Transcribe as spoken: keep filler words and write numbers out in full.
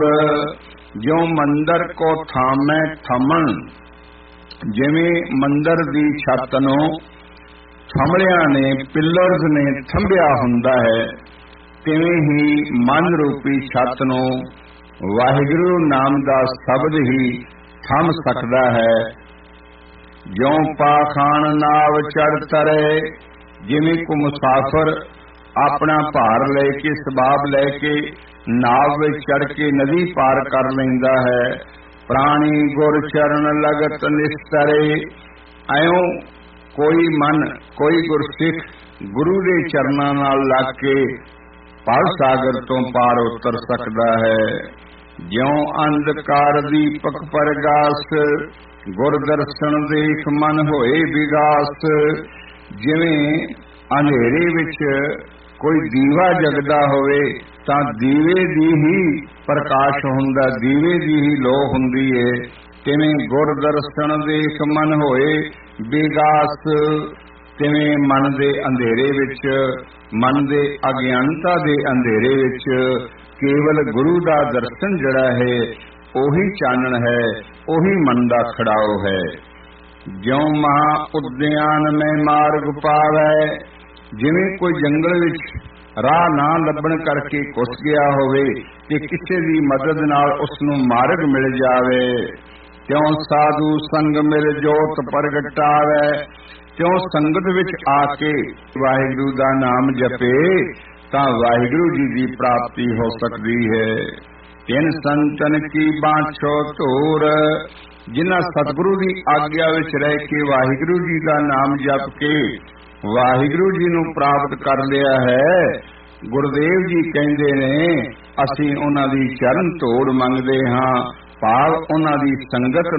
जो मंदिर को थामै थमन, जिवें मंदिर दी छत नूं थंबलियां ने पिलर्स ने थंबिया हुंदा है, तिवें ही मन रूपी छत नूं वाहिगुरू नाम दा शब्द ही थम सकदा है। ज्यों पाखान नाव चढ़ तरे, जिवें को मुसाफिर अपना भार लेके सबाब लेके नाव विच चढ़ के नदी पार कर लैंदा है। प्राणी गुर चरण लगत निस्तरे, ऐं कोई मन कोई गुरसिख गुरु दे चरनां नाल लग के भव सागर तो पार उतर सकदा है। ज्यों अंधकार दीपक परगास, गुर दर्शन देख मन होए विगास। जिवें अंधेरे विच कोई दीवा जगदा होवे तां दीवे दी ही प्रकाश हुंदा, दीवे दी ही लो हुंदी है। तिवें गुर दर्शन देख मन होए विगास, तिवें मन दे अंधेरे विच, मन दे अज्ञानता दे अंधेरे विच केवल गुरु दा दर्शन जड़ा है ओही चानण है, ओही मन दा खड़ाओ है। ज्यों महा उद्यान में मार्ग पावै, जिवें कोई जंगल विच राह ना ਲੱਭਣ करके घुस गया होवे कि किसी दी मदद नाल उसनूं मार्ग मिल जावे। त्यों साधु संग मिल जोत प्रगटावै, त्यों संगत विच आके वाहिगुरू दा नाम जपे तां वाहिगुरू जी दी प्राप्ति हो सकदी है। तिन संतन की बाछो धूर, जिन्हां सतगुरु दी आग्या विच रह के वाहिगुरू जी दा नाम जप के वाहिगुरू जी नूं प्राप्त कर लिया है। गुरुदेव जी कहंदे ने असीं उन्हां दी चरण धूड़ मंगदे हां, भाव उन्हां दी संगत